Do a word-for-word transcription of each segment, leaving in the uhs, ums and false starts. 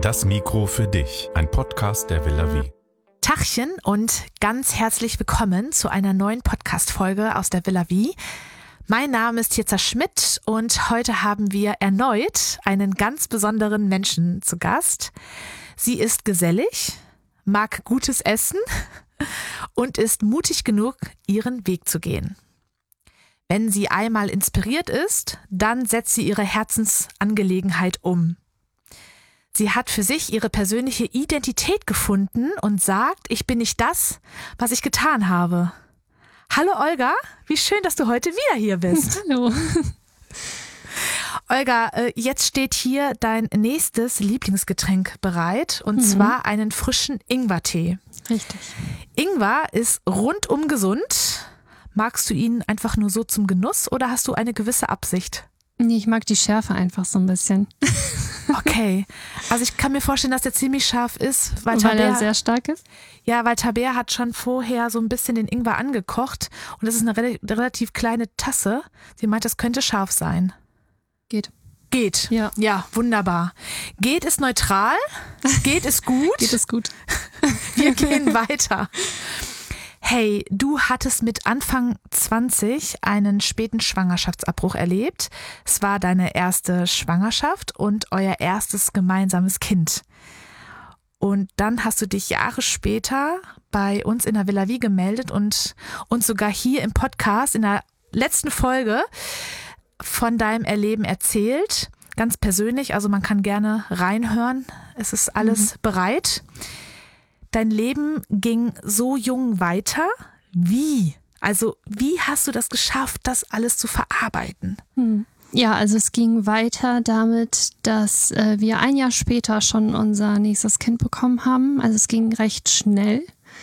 Das Mikro für dich, ein Podcast der Villa Vie. Tachchen und ganz herzlich willkommen zu einer neuen Podcast-Folge aus der Villa Vie. Mein Name ist Tirza Schmidt und heute haben wir erneut einen ganz besonderen Menschen zu Gast. Sie ist gesellig, mag gutes Essen und ist mutig genug, ihren Weg zu gehen. Wenn sie einmal inspiriert ist, dann setzt sie ihre Herzensangelegenheit um. Sie hat für sich ihre persönliche Identität gefunden und sagt, ich bin nicht das, was ich getan habe. Hallo Olga, wie schön, dass du heute wieder hier bist. Hallo. Olga, jetzt steht hier dein nächstes Lieblingsgetränk bereit und mhm. zwar einen frischen Ingwertee. Richtig. Ingwer ist rundum gesund. Magst du ihn einfach nur so zum Genuss oder hast du eine gewisse Absicht? Nee, ich mag die Schärfe einfach so ein bisschen. Okay, also ich kann mir vorstellen, dass der ziemlich scharf ist. Weil, weil Tabea, er sehr stark ist? Ja, weil Tabea hat schon vorher so ein bisschen den Ingwer angekocht und das ist eine re- relativ kleine Tasse. Sie meint, das könnte scharf sein. Geht. Geht, ja. Ja, wunderbar. Geht ist neutral, geht ist gut. Geht ist gut. Wir gehen weiter. Hey, du hattest mit Anfang zwanzig einen späten Schwangerschaftsabbruch erlebt. Es war deine erste Schwangerschaft und euer erstes gemeinsames Kind. Und dann hast du dich Jahre später bei uns in der Villa Vie gemeldet und uns sogar hier im Podcast in der letzten Folge von deinem Erleben erzählt. Ganz persönlich, also man kann gerne reinhören. Es ist alles mhm. bereit. Dein Leben ging so jung weiter. Wie? Also wie hast du das geschafft, das alles zu verarbeiten? Hm. Ja, also es ging weiter damit, dass äh, wir ein Jahr später schon unser nächstes Kind bekommen haben. Also es ging recht schnell.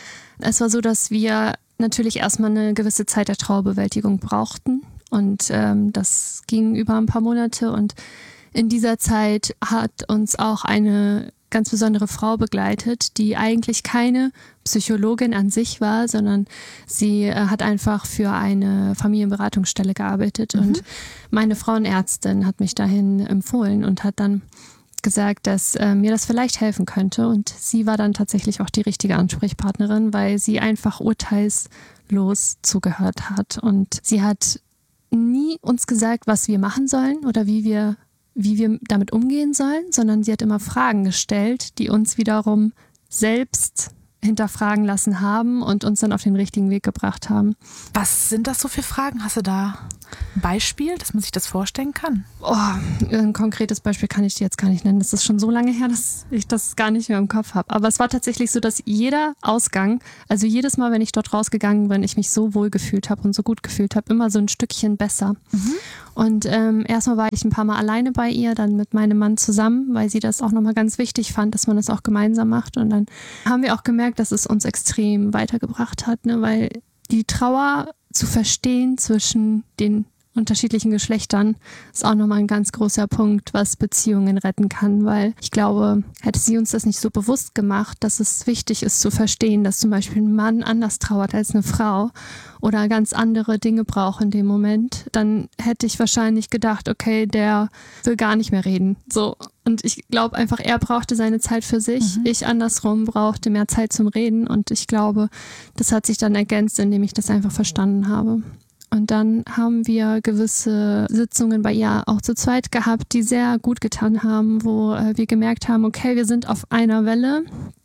Es war so, dass wir natürlich erstmal eine gewisse Zeit der Trauerbewältigung brauchten. Und ähm, das ging über ein paar Monate. Und in dieser Zeit hat uns auch eine ganz besondere Frau begleitet, die eigentlich keine Psychologin an sich war, sondern sie äh, hat einfach für eine Familienberatungsstelle gearbeitet. Mhm. Und meine Frauenärztin hat mich dahin empfohlen und hat dann gesagt, dass äh, mir das vielleicht helfen könnte. Und sie war dann tatsächlich auch die richtige Ansprechpartnerin, weil sie einfach urteilslos zugehört hat. Und sie hat nie uns gesagt, was wir machen sollen oder wie wir wie wir damit umgehen sollen, sondern sie hat immer Fragen gestellt, die uns wiederum selbst hinterfragen lassen haben und uns dann auf den richtigen Weg gebracht haben. Was sind das so für Fragen? Hast du da ein Beispiel, dass man sich das vorstellen kann? Oh, ein konkretes Beispiel kann ich dir jetzt gar nicht nennen. Das ist schon so lange her, dass ich das gar nicht mehr im Kopf habe. Aber es war tatsächlich so, dass jeder Ausgang, also jedes Mal, wenn ich dort rausgegangen bin, ich mich so wohl gefühlt habe und so gut gefühlt habe, immer so ein Stückchen besser. Mhm. Und ähm, erstmal war ich ein paar Mal alleine bei ihr, dann mit meinem Mann zusammen, weil sie das auch nochmal ganz wichtig fand, dass man das auch gemeinsam macht. Und dann haben wir auch gemerkt, dass es uns extrem weitergebracht hat, ne? Weil die Trauer zu verstehen zwischen den unterschiedlichen Geschlechtern ist auch nochmal ein ganz großer Punkt, was Beziehungen retten kann, weil ich glaube, hätte sie uns das nicht so bewusst gemacht, dass es wichtig ist zu verstehen, dass zum Beispiel ein Mann anders trauert als eine Frau oder ganz andere Dinge braucht in dem Moment, dann hätte ich wahrscheinlich gedacht, okay, der will gar nicht mehr reden. So. Und ich glaube einfach, er brauchte seine Zeit für sich. Mhm. Ich andersrum brauchte mehr Zeit zum Reden und ich glaube, das hat sich dann ergänzt, indem ich das einfach verstanden habe. Und dann haben wir gewisse Sitzungen bei ihr auch zu zweit gehabt, die sehr gut getan haben, wo äh, wir gemerkt haben, okay, wir sind auf einer Welle.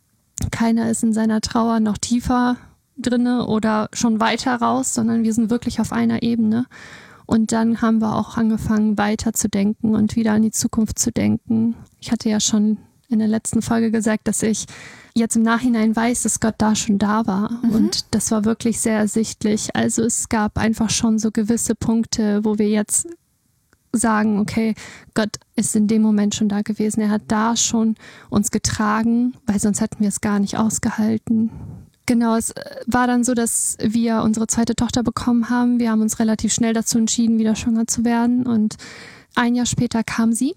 Keiner ist in seiner Trauer noch tiefer drinne oder schon weiter raus, sondern wir sind wirklich auf einer Ebene. Und dann haben wir auch angefangen, weiter zu denken und wieder an die Zukunft zu denken. Ich hatte ja schon in der letzten Folge gesagt, dass ich jetzt im Nachhinein weiß, dass Gott da schon da war. Mhm. Und das war wirklich sehr ersichtlich. Also es gab einfach schon so gewisse Punkte, wo wir jetzt sagen, okay, Gott ist in dem Moment schon da gewesen. Er hat da schon uns getragen, weil sonst hätten wir es gar nicht ausgehalten. Genau, es war dann so, dass wir unsere zweite Tochter bekommen haben. Wir haben uns relativ schnell dazu entschieden, wieder schwanger zu werden. Und ein Jahr später kam sie.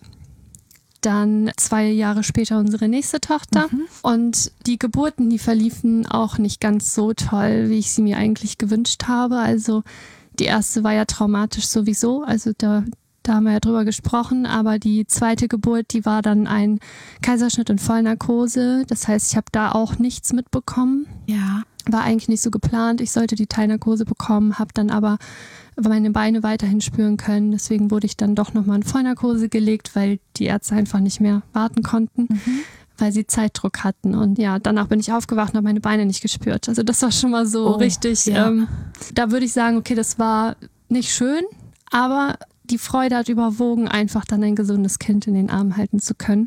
Dann zwei Jahre später unsere nächste Tochter. Mhm. Und die Geburten, die verliefen auch nicht ganz so toll, wie ich sie mir eigentlich gewünscht habe. Also die erste war ja traumatisch sowieso. Also da Da haben wir ja drüber gesprochen, aber die zweite Geburt, die war dann ein Kaiserschnitt in Vollnarkose. Das heißt, ich habe da auch nichts mitbekommen. Ja. War eigentlich nicht so geplant. Ich sollte die Teilnarkose bekommen, habe dann aber meine Beine weiterhin spüren können. Deswegen wurde ich dann doch nochmal in Vollnarkose gelegt, weil die Ärzte einfach nicht mehr warten konnten, mhm. weil sie Zeitdruck hatten. Und ja, danach bin ich aufgewacht und habe meine Beine nicht gespürt. Also das war schon mal so oh, richtig, ja. ähm, da würde ich sagen, okay, das war nicht schön, aber die Freude hat überwogen, einfach dann ein gesundes Kind in den Arm halten zu können.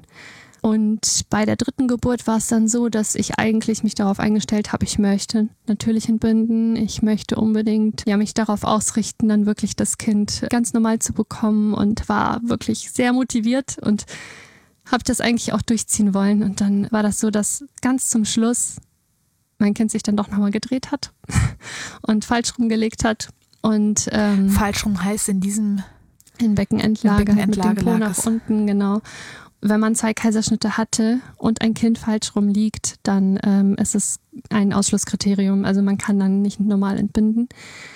Und bei der dritten Geburt war es dann so, dass ich eigentlich mich darauf eingestellt habe, ich möchte natürlich entbinden, ich möchte unbedingt ja, mich darauf ausrichten, dann wirklich das Kind ganz normal zu bekommen und war wirklich sehr motiviert und habe das eigentlich auch durchziehen wollen. Und dann war das so, dass ganz zum Schluss mein Kind sich dann doch nochmal gedreht hat und falsch rumgelegt hat. Und, ähm, falsch rum heißt in diesem... In Beckenendlage, in Beckenendlage mit dem Po nach unten, genau. Wenn man zwei Kaiserschnitte hatte und ein Kind falsch rum liegt, dann ähm, ist es ein Ausschlusskriterium. Also man kann dann nicht normal entbinden.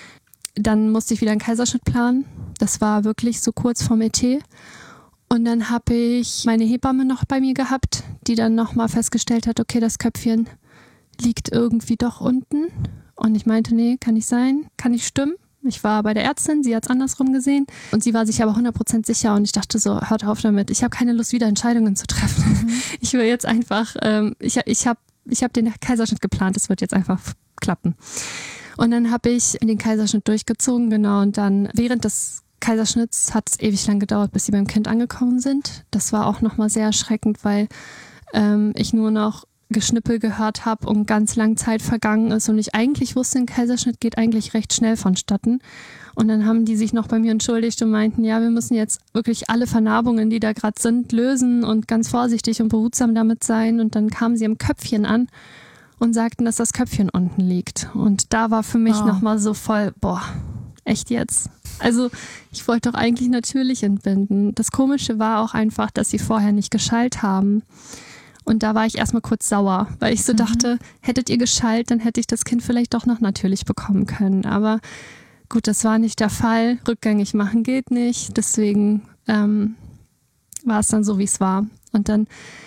Dann musste ich wieder einen Kaiserschnitt planen. Das war wirklich so kurz vorm E T. Und dann habe ich meine Hebamme noch bei mir gehabt, die dann nochmal festgestellt hat, okay, das Köpfchen liegt irgendwie doch unten. Und ich meinte, nee, kann nicht sein, kann nicht stimmen. Ich war bei der Ärztin, sie hat es andersrum gesehen und sie war sich aber hundert Prozent sicher und ich dachte so, hört auf damit, ich habe keine Lust, wieder Entscheidungen zu treffen. Mhm. Ich will jetzt einfach, ähm, ich, ich habe ich hab den Kaiserschnitt geplant, es wird jetzt einfach klappen. Und dann habe ich den Kaiserschnitt durchgezogen, genau, und dann während des Kaiserschnitts hat es ewig lang gedauert, bis sie beim Kind angekommen sind. Das war auch nochmal sehr erschreckend, weil ähm, ich nur noch Geschnippel gehört habe und ganz lang Zeit vergangen ist und ich eigentlich wusste, ein Kaiserschnitt geht eigentlich recht schnell vonstatten. Und dann haben die sich noch bei mir entschuldigt und meinten, ja, wir müssen jetzt wirklich alle Vernarbungen, die da gerade sind, lösen und ganz vorsichtig und behutsam damit sein. Und dann kamen sie am Köpfchen an und sagten, dass das Köpfchen unten liegt. Und da war für mich oh. nochmal so voll, boah, echt jetzt? Also ich wollte doch eigentlich natürlich entbinden. Das Komische war auch einfach, dass sie vorher nicht geschallt haben. Und da war ich erstmal kurz sauer, weil ich so mhm. dachte, hättet ihr geschallt, dann hätte ich das Kind vielleicht doch noch natürlich bekommen können. Aber gut, das war nicht der Fall. Rückgängig machen geht nicht. Deswegen ähm, war es dann so, wie es war. Und dann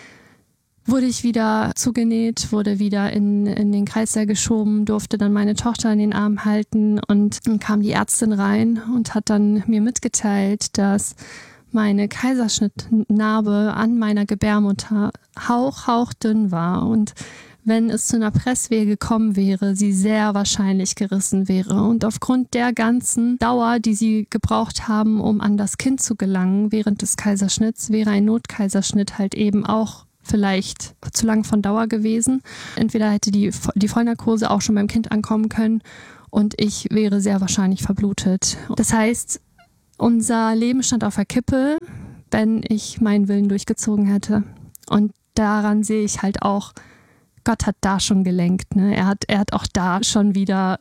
wurde ich wieder zugenäht, wurde wieder in, in den Kreißsaal geschoben, durfte dann meine Tochter in den Arm halten. Und dann kam die Ärztin rein und hat dann mir mitgeteilt, dass meine Kaiserschnittnarbe an meiner Gebärmutter hauch, hauchdünn war und wenn es zu einer Presswehe gekommen wäre, sie sehr wahrscheinlich gerissen wäre. Und aufgrund der ganzen Dauer, die sie gebraucht haben, um an das Kind zu gelangen während des Kaiserschnitts, wäre ein Notkaiserschnitt halt eben auch vielleicht zu lang von Dauer gewesen. Entweder hätte die, die Vollnarkose auch schon beim Kind ankommen können und ich wäre sehr wahrscheinlich verblutet. Das heißt, unser Leben stand auf der Kippe, wenn ich meinen Willen durchgezogen hätte. Und daran sehe ich halt auch, Gott hat da schon gelenkt. Ne? Er hat, er hat auch da schon wieder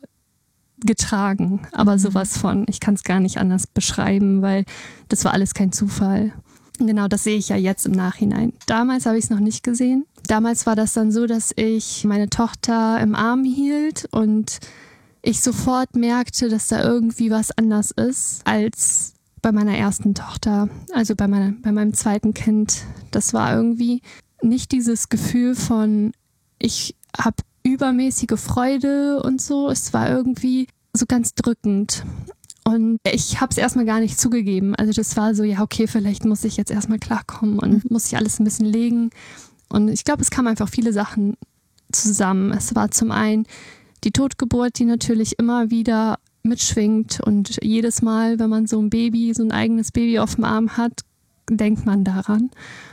getragen. Aber sowas von, ich kann es gar nicht anders beschreiben, weil das war alles kein Zufall. Genau, das sehe ich ja jetzt im Nachhinein. Damals habe ich es noch nicht gesehen. Damals war das dann so, dass ich meine Tochter im Arm hielt und ich sofort merkte, dass da irgendwie was anders ist als bei meiner ersten Tochter, also bei, meiner, bei meinem zweiten Kind. Das war irgendwie nicht dieses Gefühl von, ich habe übermäßige Freude und so. Es war irgendwie so ganz drückend. Und ich habe es erstmal gar nicht zugegeben. Also das war so, ja okay, vielleicht muss ich jetzt erstmal klarkommen und muss ich alles ein bisschen legen. Und ich glaube, es kamen einfach viele Sachen zusammen. Es war zum einen die Totgeburt, die natürlich immer wieder mitschwingt und jedes Mal, wenn man so ein Baby, so ein eigenes Baby auf dem Arm hat, denkt man daran.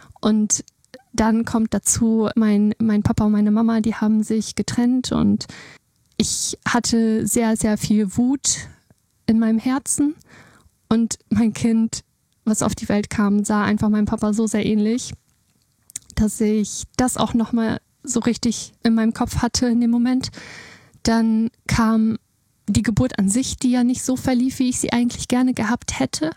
Und dann kommt dazu, mein, mein Papa und meine Mama, die haben sich getrennt und ich hatte sehr, sehr viel Wut in meinem Herzen und mein Kind, was auf die Welt kam, sah einfach meinem Papa so sehr ähnlich, dass ich das auch nochmal so richtig in meinem Kopf hatte in dem Moment. Dann kam die Geburt an sich, die ja nicht so verlief, wie ich sie eigentlich gerne gehabt hätte.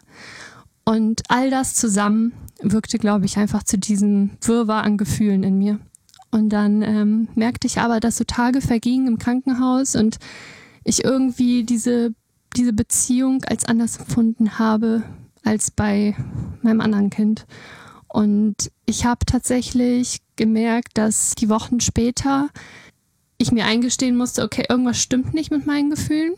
Und all das zusammen wirkte, glaube ich, einfach zu diesem Wirrwarr an Gefühlen in mir. Und dann ähm, merkte ich aber, dass so Tage vergingen im Krankenhaus und ich irgendwie diese, diese Beziehung als anders empfunden habe als bei meinem anderen Kind. Und ich habe tatsächlich gemerkt, dass die Wochen später ich mir eingestehen musste, okay, irgendwas stimmt nicht mit meinen Gefühlen.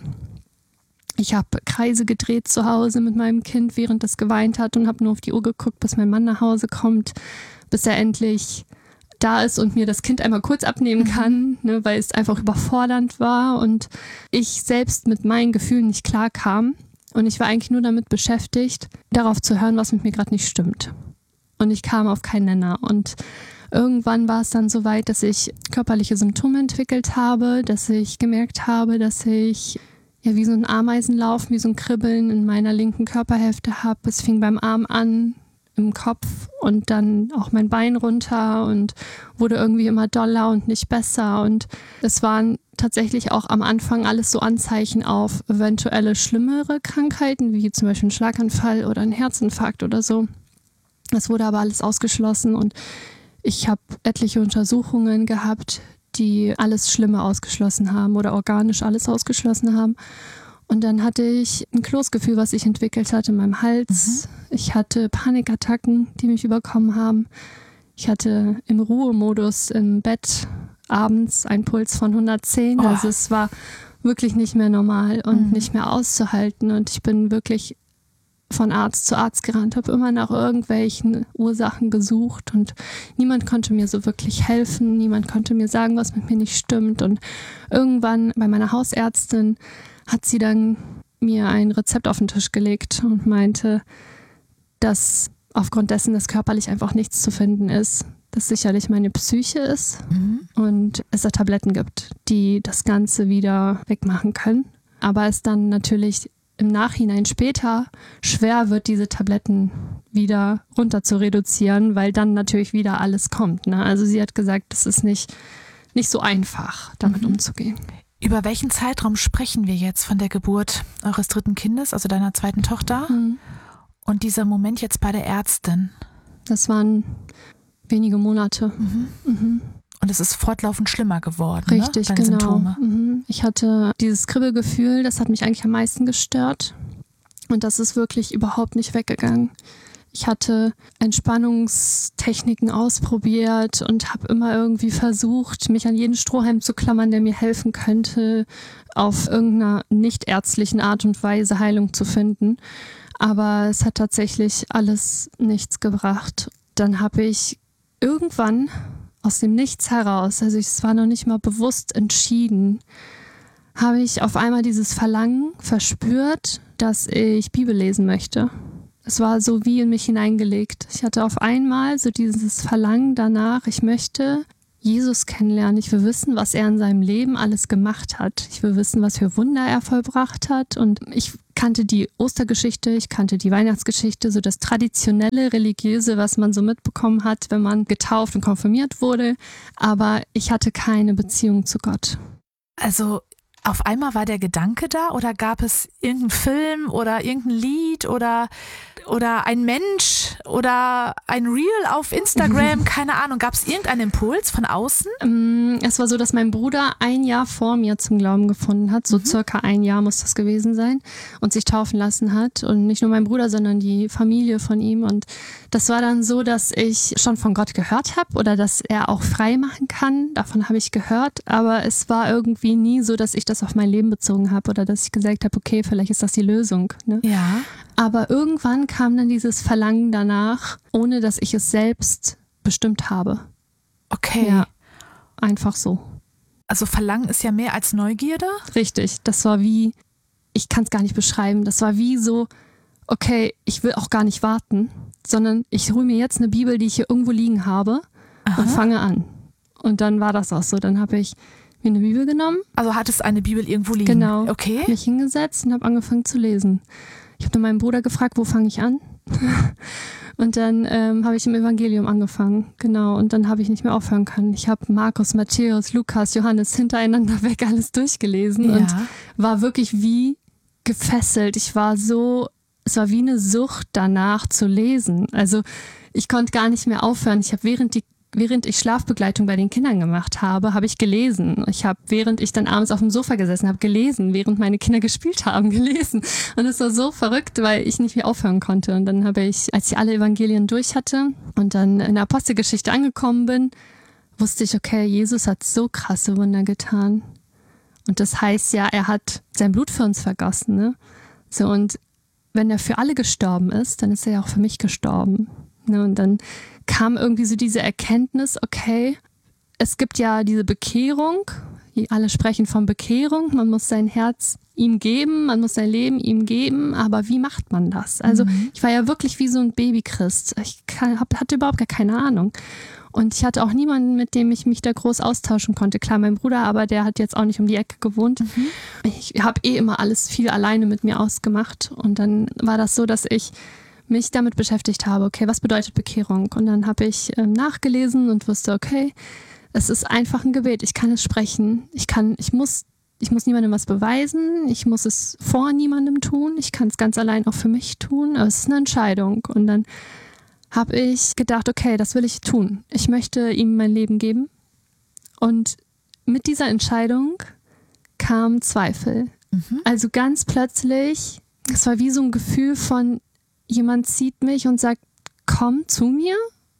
Ich habe Kreise gedreht zu Hause mit meinem Kind, während es geweint hat und habe nur auf die Uhr geguckt, bis mein Mann nach Hause kommt, bis er endlich da ist und mir das Kind einmal kurz abnehmen kann, ne, weil es einfach überfordernd war und ich selbst mit meinen Gefühlen nicht klar kam. Und ich war eigentlich nur damit beschäftigt, darauf zu hören, was mit mir gerade nicht stimmt. Und ich kam auf keinen Nenner. Und irgendwann war es dann so weit, dass ich körperliche Symptome entwickelt habe, dass ich gemerkt habe, dass ich ja wie so ein Ameisenlauf, wie so ein Kribbeln in meiner linken Körperhälfte habe. Es fing beim Arm an, im Kopf und dann auch mein Bein runter und wurde irgendwie immer doller und nicht besser. Und es waren tatsächlich auch am Anfang alles so Anzeichen auf eventuelle schlimmere Krankheiten, wie zum Beispiel ein Schlaganfall oder ein Herzinfarkt oder so. Das wurde aber alles ausgeschlossen und ich habe etliche Untersuchungen gehabt, die alles Schlimme ausgeschlossen haben oder organisch alles ausgeschlossen haben. Und dann hatte ich ein Kloßgefühl, was sich entwickelt hat in meinem Hals. Mhm. Ich hatte Panikattacken, die mich überkommen haben. Ich hatte im Ruhemodus im Bett abends einen Puls von hundertzehn. Oh. Also es war wirklich nicht mehr normal und mhm. nicht mehr auszuhalten. Und ich bin wirklich von Arzt zu Arzt gerannt, habe immer nach irgendwelchen Ursachen gesucht und niemand konnte mir so wirklich helfen. Niemand konnte mir sagen, was mit mir nicht stimmt. Und irgendwann bei meiner Hausärztin hat sie dann mir ein Rezept auf den Tisch gelegt und meinte, dass aufgrund dessen, dass körperlich einfach nichts zu finden ist, dass sicherlich meine Psyche ist mhm. und es da Tabletten gibt, die das Ganze wieder wegmachen können. Aber es dann natürlich im Nachhinein später schwer wird, diese Tabletten wieder runter zu reduzieren, weil dann natürlich wieder alles kommt. Ne? Also sie hat gesagt, es ist nicht, nicht so einfach, damit mhm. umzugehen. Über welchen Zeitraum sprechen wir jetzt von der Geburt eures dritten Kindes, also deiner zweiten Tochter? Mhm. Und dieser Moment jetzt bei der Ärztin? Das waren wenige Monate. Mhm. Mhm. Und es ist fortlaufend schlimmer geworden, Richtig, ne? Deine genau. Symptome. Mhm. Ich hatte dieses Kribbelgefühl, das hat mich eigentlich am meisten gestört. Und das ist wirklich überhaupt nicht weggegangen. Ich hatte Entspannungstechniken ausprobiert und habe immer irgendwie versucht, mich an jeden Strohhalm zu klammern, der mir helfen könnte, auf irgendeiner nicht ärztlichen Art und Weise Heilung zu finden. Aber es hat tatsächlich alles nichts gebracht. Dann habe ich irgendwann aus dem Nichts heraus, also es war noch nicht mal bewusst entschieden, habe ich auf einmal dieses Verlangen verspürt, dass ich Bibel lesen möchte. Es war so wie in mich hineingelegt. Ich hatte auf einmal so dieses Verlangen danach, ich möchte Jesus kennenlernen. Ich will wissen, was er in seinem Leben alles gemacht hat. Ich will wissen, was für Wunder er vollbracht hat. Und ich kannte die Ostergeschichte, ich kannte die Weihnachtsgeschichte, so das traditionelle, religiöse, was man so mitbekommen hat, wenn man getauft und konfirmiert wurde. Aber ich hatte keine Beziehung zu Gott. Also auf einmal war der Gedanke da oder gab es irgendeinen Film oder irgendein Lied oder, oder ein Mensch oder ein Reel auf Instagram, keine Ahnung. Gab es irgendeinen Impuls von außen? Es war so, dass mein Bruder ein Jahr vor mir zum Glauben gefunden hat, so mhm. circa ein Jahr muss das gewesen sein, und sich taufen lassen hat. Und nicht nur mein Bruder, sondern die Familie von ihm. Und das war dann so, dass ich schon von Gott gehört habe oder dass er auch frei machen kann. Davon habe ich gehört, aber es war irgendwie nie so, dass ich das auf mein Leben bezogen habe oder dass ich gesagt habe, okay, vielleicht ist das die Lösung. Ne? Ja. Aber irgendwann kam dann dieses Verlangen danach, ohne dass ich es selbst bestimmt habe. Okay. Ja, einfach so. Also Verlangen ist ja mehr als Neugierde? Richtig, das war wie, ich kann es gar nicht beschreiben, das war wie so, okay, ich will auch gar nicht warten, sondern ich hole mir jetzt eine Bibel, die ich hier irgendwo liegen habe. Aha. Und fange an. Und dann war das auch so, dann habe ich mir eine Bibel genommen. Also hattest eine Bibel irgendwo liegen? Genau. Okay. Mich hingesetzt und habe angefangen zu lesen. Ich habe dann meinen Bruder gefragt, wo fange ich an? Und dann ähm, habe ich im Evangelium angefangen. Genau. Und dann habe ich nicht mehr aufhören können. Ich habe Markus, Matthäus, Lukas, Johannes hintereinander weg alles durchgelesen ja. und war wirklich wie gefesselt. Ich war so, es war wie eine Sucht danach zu lesen. Also ich konnte gar nicht mehr aufhören. Ich habe während die während ich Schlafbegleitung bei den Kindern gemacht habe, habe ich gelesen. Ich habe, während ich dann abends auf dem Sofa gesessen habe, gelesen, während meine Kinder gespielt haben, gelesen. Und es war so verrückt, weil ich nicht mehr aufhören konnte. Und dann habe ich, als ich alle Evangelien durch hatte und dann in der Apostelgeschichte angekommen bin, wusste ich, okay, Jesus hat so krasse Wunder getan. Und das heißt ja, er hat sein Blut für uns vergossen, ne? So, und wenn er für alle gestorben ist, dann ist er ja auch für mich gestorben. Ne? Und dann kam irgendwie so diese Erkenntnis, okay, es gibt ja diese Bekehrung, alle sprechen von Bekehrung, man muss sein Herz ihm geben, man muss sein Leben ihm geben, aber wie macht man das? Also mhm. ich war ja wirklich wie so ein Babychrist, ich kann, hab, hatte überhaupt gar keine Ahnung. Und ich hatte auch niemanden, mit dem ich mich da groß austauschen konnte. Klar, mein Bruder, aber der hat jetzt auch nicht um die Ecke gewohnt. Mhm. Ich habe eh immer alles viel alleine mit mir ausgemacht. Und dann war das so, dass ich mich damit beschäftigt habe, okay, was bedeutet Bekehrung? Und dann habe ich ähm, nachgelesen und wusste, okay, es ist einfach ein Gebet. Ich kann es sprechen. Ich kann, ich muss, ich muss niemandem was beweisen. Ich muss es vor niemandem tun. Ich kann es ganz allein auch für mich tun. Aber es ist eine Entscheidung. Und dann habe ich gedacht, okay, das will ich tun. Ich möchte ihm mein Leben geben. Und mit dieser Entscheidung kam Zweifel. Mhm. Also ganz plötzlich, es war wie so ein Gefühl von, jemand zieht mich und sagt, komm zu mir.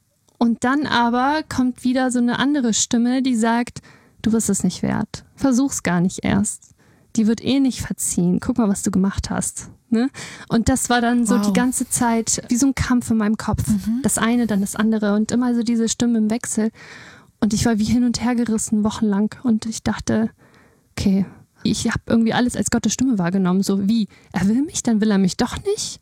Und dann aber kommt wieder so eine andere Stimme, die sagt, du bist es nicht wert. Versuch's gar nicht erst. Die wird eh nicht verziehen. Guck mal, was du gemacht hast. Ne? Und das war dann so wow. die ganze Zeit wie so ein Kampf in meinem Kopf. Mhm. Das eine, dann das andere und immer so diese Stimme im Wechsel. Und ich war wie hin und her gerissen, wochenlang. Und ich dachte, okay, ich habe irgendwie alles als Gottes Stimme wahrgenommen. So wie, er will mich, dann will er mich doch nicht.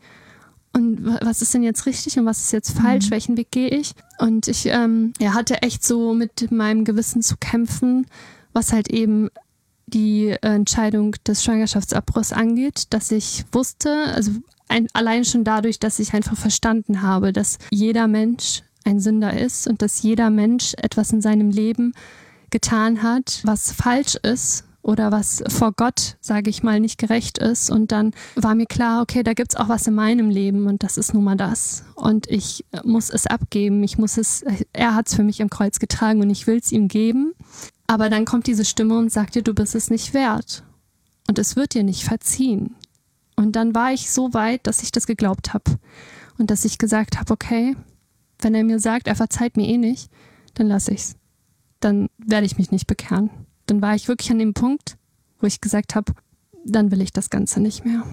Und was ist denn jetzt richtig und was ist jetzt falsch? Mhm. Welchen Weg gehe ich? Und ich ähm, ja, hatte echt so mit meinem Gewissen zu kämpfen, was halt eben die Entscheidung des Schwangerschaftsabbruchs angeht, dass ich wusste, also ein, allein schon dadurch, dass ich einfach verstanden habe, dass jeder Mensch ein Sünder ist und dass jeder Mensch etwas in seinem Leben getan hat, was falsch ist oder was vor Gott, sage ich mal, nicht gerecht ist. Und dann war mir klar, okay, da gibt's auch was in meinem Leben und das ist nun mal das. Und ich muss es abgeben, ich muss es, er hat's für mich am Kreuz getragen und ich will's ihm geben. Aber dann kommt diese Stimme und sagt dir, du bist es nicht wert. Und es wird dir nicht verziehen. Und dann war ich so weit, dass ich das geglaubt habe. Und dass ich gesagt habe, okay, wenn er mir sagt, er verzeiht mir eh nicht, dann lasse ich's. Dann werde ich mich nicht bekehren. Dann war ich wirklich an dem Punkt, wo ich gesagt habe, dann will ich das Ganze nicht mehr.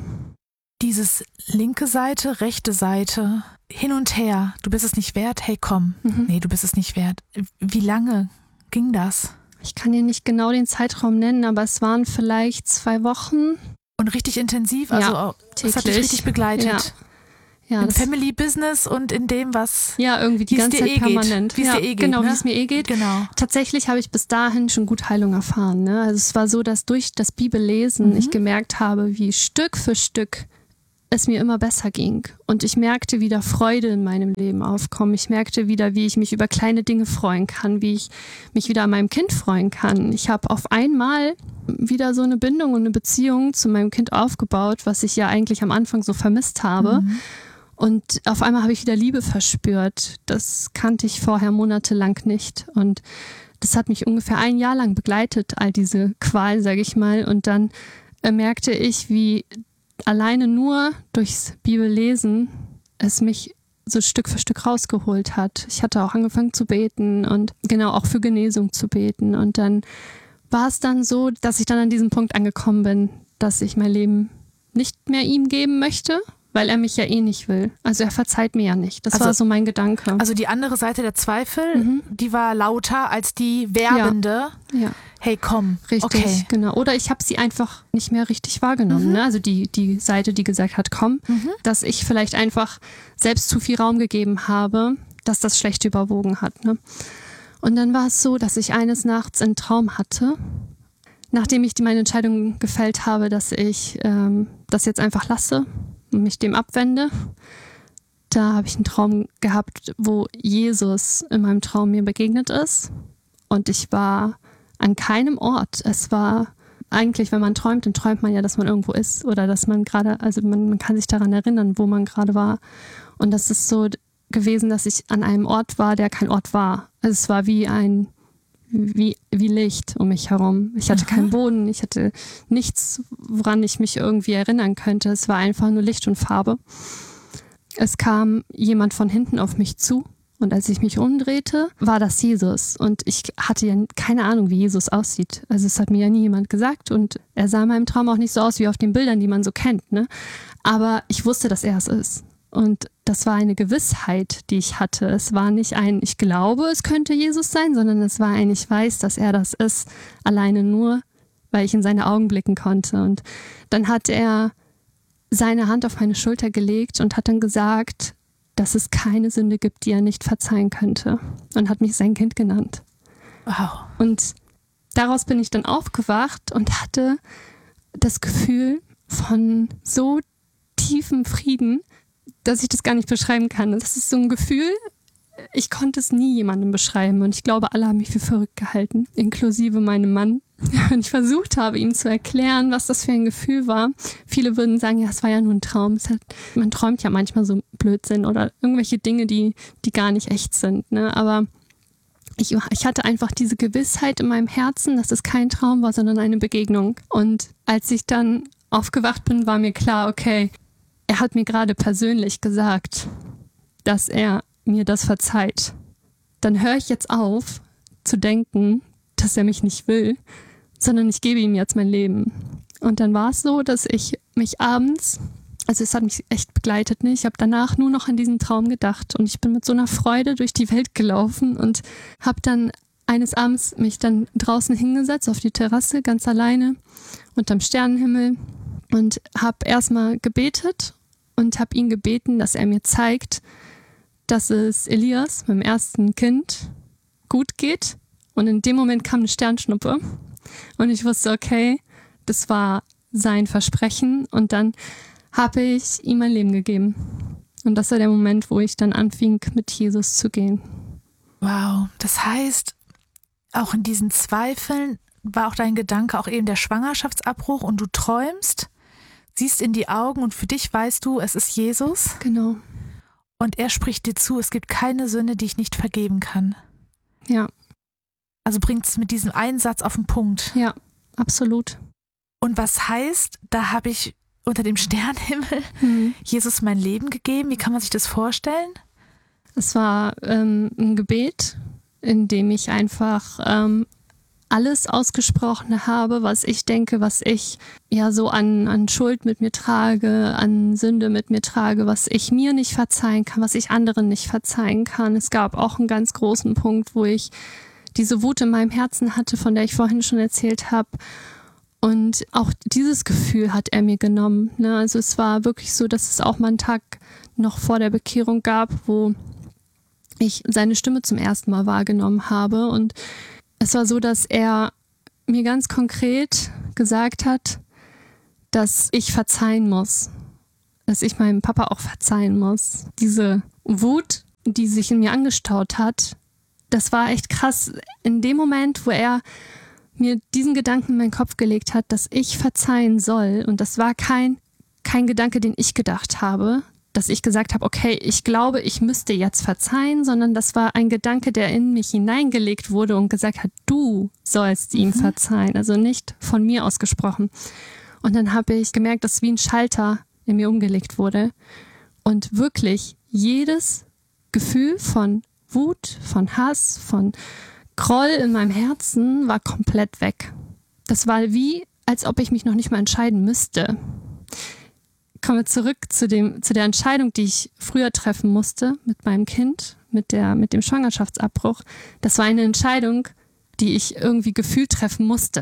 Dieses linke Seite, rechte Seite, hin und her, du bist es nicht wert, hey komm, mhm. nee, du bist es nicht wert. Wie lange ging das? Ich kann dir nicht genau den Zeitraum nennen, aber es waren vielleicht zwei Wochen. Und richtig intensiv? Also ja, das hat dich richtig begleitet? Ja. Ja, im Family Business und in dem, was ja irgendwie die ganze Zeit eh permanent. Wie es ja, dir eh geht. Genau, ne? wie es mir eh geht. Genau. Tatsächlich habe ich bis dahin schon gut Heilung erfahren. Ne? Also es war so, dass durch das Bibellesen mhm. ich gemerkt habe, wie Stück für Stück es mir immer besser ging. Und ich merkte wieder Freude in meinem Leben aufkommen. Ich merkte wieder, wie ich mich über kleine Dinge freuen kann, wie ich mich wieder an meinem Kind freuen kann. Ich habe auf einmal wieder so eine Bindung und eine Beziehung zu meinem Kind aufgebaut, was ich ja eigentlich am Anfang so vermisst habe. Mhm. Und auf einmal habe ich wieder Liebe verspürt. Das kannte ich vorher monatelang nicht. Und das hat mich ungefähr ein Jahr lang begleitet, all diese Qual, sage ich mal. Und dann äh, merkte ich, wie alleine nur durchs Bibellesen es mich so Stück für Stück rausgeholt hat. Ich hatte auch angefangen zu beten und genau auch für Genesung zu beten. Und dann war es dann so, dass ich dann an diesem Punkt angekommen bin, dass ich mein Leben nicht mehr ihm geben möchte, weil er mich ja eh nicht will. Also er verzeiht mir ja nicht. Das also, war so mein Gedanke. Also die andere Seite der Zweifel, mhm. die war lauter als die werbende. Ja. ja. Hey, komm. Richtig, okay. genau. Oder ich habe sie einfach nicht mehr richtig wahrgenommen. Mhm. Ne? Also die, die Seite, die gesagt hat, komm, mhm. dass ich vielleicht einfach selbst zu viel Raum gegeben habe, dass das schlecht überwogen hat. Ne? Und dann war es so, dass ich eines Nachts einen Traum hatte, nachdem ich die, meine Entscheidung gefällt habe, dass ich ähm, das jetzt einfach lasse und mich dem abwende. Da habe ich einen Traum gehabt, wo Jesus in meinem Traum mir begegnet ist. Und ich war an keinem Ort. Es war eigentlich, wenn man träumt, dann träumt man ja, dass man irgendwo ist oder dass man gerade, also man, man kann sich daran erinnern, wo man gerade war. Und das ist so gewesen, dass ich an einem Ort war, der kein Ort war. Also es war wie ein, wie, wie Licht um mich herum. Ich hatte Aha. keinen Boden, ich hatte nichts, woran ich mich irgendwie erinnern könnte. Es war einfach nur Licht und Farbe. Es kam jemand von hinten auf mich zu und als ich mich umdrehte, war das Jesus. Und ich hatte ja keine Ahnung, wie Jesus aussieht. Also es hat mir ja nie jemand gesagt und er sah in meinem Traum auch nicht so aus wie auf den Bildern, die man so kennt, ne? Aber ich wusste, dass er es ist. Und das war eine Gewissheit, die ich hatte. Es war nicht ein, ich glaube, es könnte Jesus sein, sondern es war ein, ich weiß, dass er das ist. Alleine nur, weil ich in seine Augen blicken konnte. Und dann hat er seine Hand auf meine Schulter gelegt und hat dann gesagt, dass es keine Sünde gibt, die er nicht verzeihen könnte. Und hat mich sein Kind genannt. Wow. Und daraus bin ich dann aufgewacht und hatte das Gefühl von so tiefem Frieden, dass ich das gar nicht beschreiben kann. Das ist so ein Gefühl, ich konnte es nie jemandem beschreiben. Und ich glaube, alle haben mich für verrückt gehalten, inklusive meinem Mann. Und ich versucht habe, ihm zu erklären, was das für ein Gefühl war. Viele würden sagen, ja, es war ja nur ein Traum. Es hat, man träumt ja manchmal so Blödsinn oder irgendwelche Dinge, die, die gar nicht echt sind. Ne? Aber ich, ich hatte einfach diese Gewissheit in meinem Herzen, dass es kein Traum war, sondern eine Begegnung. Und als ich dann aufgewacht bin, war mir klar, okay, er hat mir gerade persönlich gesagt, dass er mir das verzeiht. Dann höre ich jetzt auf, zu denken, dass er mich nicht will, sondern ich gebe ihm jetzt mein Leben. Und dann war es so, dass ich mich abends, also es hat mich echt begleitet, ne? Ich habe danach nur noch an diesen Traum gedacht und ich bin mit so einer Freude durch die Welt gelaufen und habe dann eines Abends mich dann draußen hingesetzt auf die Terrasse, ganz alleine, unterm Sternenhimmel und habe erstmal gebetet und habe ihn gebeten, dass er mir zeigt, dass es Elias, meinem ersten Kind, gut geht. Und in dem Moment kam eine Sternschnuppe. Und ich wusste, okay, das war sein Versprechen. Und dann habe ich ihm mein Leben gegeben. Und das war der Moment, wo ich dann anfing, mit Jesus zu gehen. Wow, das heißt, auch in diesen Zweifeln war auch dein Gedanke auch eben der Schwangerschaftsabbruch und du träumst, siehst in die Augen und für dich weißt du, es ist Jesus. Genau. Und er spricht dir zu, es gibt keine Sünde, die ich nicht vergeben kann. Ja. Also bringt es mit diesem einen Satz auf den Punkt. Ja, absolut. Und was heißt, da habe ich unter dem Sternenhimmel mhm. Jesus mein Leben gegeben? Wie kann man sich das vorstellen? Es war ähm, ein Gebet, in dem ich einfach ähm, alles ausgesprochen habe, was ich denke, was ich ja so an, an Schuld mit mir trage, an Sünde mit mir trage, was ich mir nicht verzeihen kann, was ich anderen nicht verzeihen kann. Es gab auch einen ganz großen Punkt, wo ich diese Wut in meinem Herzen hatte, von der ich vorhin schon erzählt habe. Und auch dieses Gefühl hat er mir genommen. Ne? Also es war wirklich so, dass es auch mal einen Tag noch vor der Bekehrung gab, wo ich seine Stimme zum ersten Mal wahrgenommen habe. Und es war so, dass er mir ganz konkret gesagt hat, dass ich verzeihen muss. Dass ich meinem Papa auch verzeihen muss. Diese Wut, die sich in mir angestaut hat, das war echt krass. In dem Moment, wo er mir diesen Gedanken in meinen Kopf gelegt hat, dass ich verzeihen soll, und das war kein, kein Gedanke, den ich gedacht habe, dass ich gesagt habe, okay, ich glaube, ich müsste jetzt verzeihen, sondern das war ein Gedanke, der in mich hineingelegt wurde und gesagt hat, du sollst ihm mhm. verzeihen, also nicht von mir ausgesprochen. Und dann habe ich gemerkt, dass wie ein Schalter in mir umgelegt wurde und wirklich jedes Gefühl von Wut, von Hass, von Groll in meinem Herzen war komplett weg. Das war wie, als ob ich mich noch nicht mal entscheiden müsste. Kommen wir zurück zu dem, zu der Entscheidung, die ich früher treffen musste mit meinem Kind, mit der, mit dem Schwangerschaftsabbruch. Das war eine Entscheidung, die ich irgendwie gefühlt treffen musste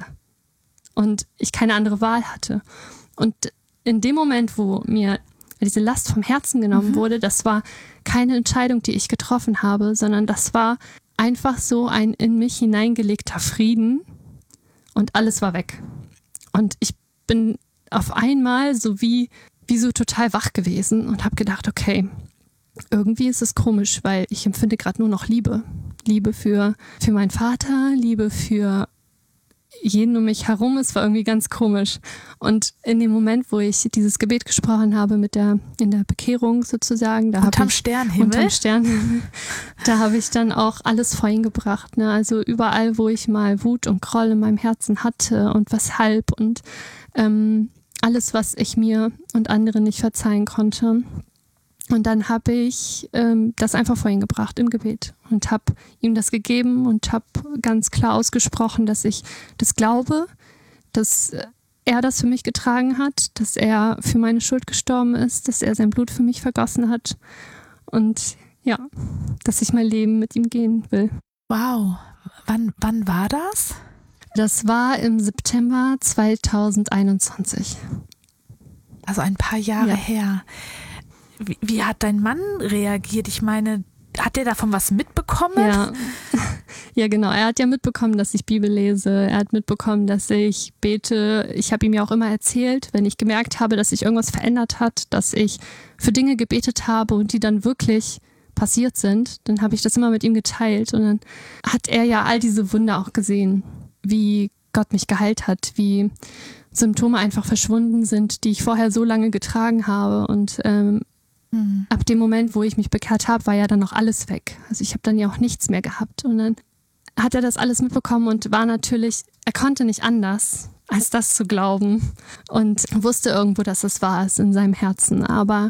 und ich keine andere Wahl hatte. Und in dem Moment, wo mir diese Last vom Herzen genommen mhm. wurde, das war keine Entscheidung, die ich getroffen habe, sondern das war einfach so ein in mich hineingelegter Frieden und alles war weg. Und ich bin auf einmal so wie, wie so total wach gewesen und habe gedacht, okay, irgendwie ist es komisch, weil ich empfinde gerade nur noch Liebe. Liebe für, für meinen Vater, Liebe für jeden um mich herum. Es war irgendwie ganz komisch. Und in dem Moment, wo ich dieses Gebet gesprochen habe mit der in der Bekehrung sozusagen, da unterm habe ich Sternenhimmel, unterm Sternenhimmel, da habe ich dann auch alles vor ihn gebracht. Ne? Also überall, wo ich mal Wut und Groll in meinem Herzen hatte und weshalb und ähm, alles, was ich mir und anderen nicht verzeihen konnte. Und dann habe ich ähm, das einfach vor ihn gebracht im Gebet und habe ihm das gegeben und habe ganz klar ausgesprochen, dass ich das glaube, dass er das für mich getragen hat, dass er für meine Schuld gestorben ist, dass er sein Blut für mich vergossen hat und ja, dass ich mein Leben mit ihm gehen will. Wow. Wann, wann war das? Das war im September zweitausendeinundzwanzig. Also ein paar Jahre Ja. her. Wie, wie hat dein Mann reagiert? Ich meine, hat der davon was mitbekommen? Ja. Ja, genau. Er hat ja mitbekommen, dass ich Bibel lese. Er hat mitbekommen, dass ich bete. Ich habe ihm ja auch immer erzählt, wenn ich gemerkt habe, dass sich irgendwas verändert hat, dass ich für Dinge gebetet habe und die dann wirklich passiert sind, dann habe ich das immer mit ihm geteilt. Und dann hat er ja all diese Wunder auch gesehen, wie Gott mich geheilt hat, wie Symptome einfach verschwunden sind, die ich vorher so lange getragen habe. Und ähm, mhm. ab dem Moment, wo ich mich bekehrt habe, war ja dann noch alles weg. Also ich habe dann ja auch nichts mehr gehabt. Und dann hat er das alles mitbekommen und war natürlich, er konnte nicht anders, als das zu glauben. Und wusste irgendwo, dass es wahr ist in seinem Herzen. Aber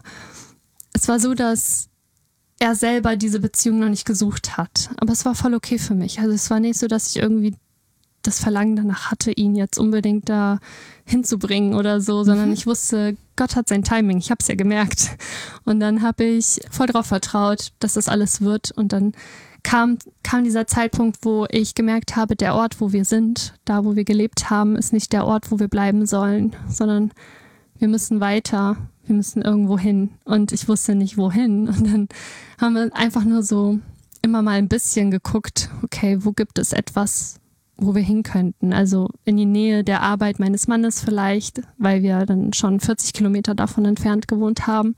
es war so, dass er selber diese Beziehung noch nicht gesucht hat. Aber es war voll okay für mich. Also es war nicht so, dass ich irgendwie das Verlangen danach hatte, ihn jetzt unbedingt da hinzubringen oder so, sondern mhm. ich wusste, Gott hat sein Timing. Ich habe es ja gemerkt. Und dann habe ich voll drauf vertraut, dass das alles wird. Und dann kam, kam dieser Zeitpunkt, wo ich gemerkt habe, der Ort, wo wir sind, da, wo wir gelebt haben, ist nicht der Ort, wo wir bleiben sollen, sondern wir müssen weiter. Wir müssen irgendwo hin. Und ich wusste nicht, wohin. Und dann haben wir einfach nur so immer mal ein bisschen geguckt, okay, wo gibt es etwas, wo wir hin könnten. Also in die Nähe der Arbeit meines Mannes vielleicht, weil wir dann schon vierzig Kilometer davon entfernt gewohnt haben.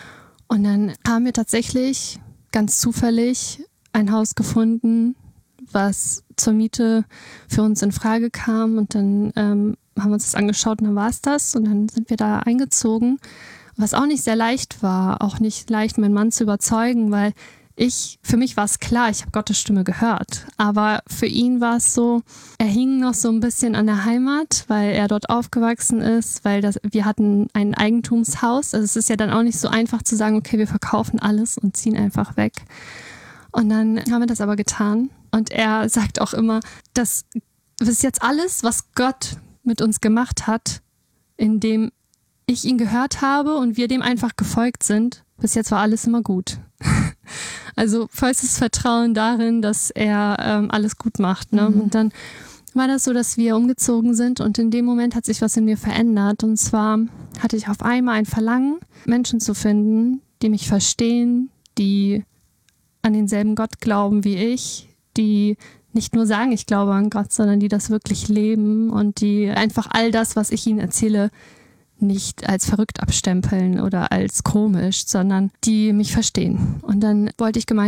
Und dann haben wir tatsächlich ganz zufällig ein Haus gefunden, was zur Miete für uns in Frage kam. Und dann ähm, haben wir uns das angeschaut und dann war es das. Und dann sind wir da eingezogen, was auch nicht sehr leicht war, auch nicht leicht, meinen Mann zu überzeugen, weil ich, für mich war es klar, ich habe Gottes Stimme gehört, aber für ihn war es so, er hing noch so ein bisschen an der Heimat, weil er dort aufgewachsen ist, weil das, wir hatten ein Eigentumshaus, also es ist ja dann auch nicht so einfach zu sagen, okay, wir verkaufen alles und ziehen einfach weg. Und dann haben wir das aber getan und er sagt auch immer, das ist jetzt alles, was Gott mit uns gemacht hat, indem ich ihn gehört habe und wir dem einfach gefolgt sind. Bis jetzt war alles immer gut. Also vollstes Vertrauen darin, dass er ähm, alles gut macht. Ne? Mhm. Und dann war das so, dass wir umgezogen sind und in dem Moment hat sich was in mir verändert. Und zwar hatte ich auf einmal ein Verlangen, Menschen zu finden, die mich verstehen, die an denselben Gott glauben wie ich, die nicht nur sagen, ich glaube an Gott, sondern die das wirklich leben und die einfach all das, was ich ihnen erzähle, nicht als verrückt abstempeln oder als komisch, sondern die mich verstehen. Und dann wollte ich gemeinsam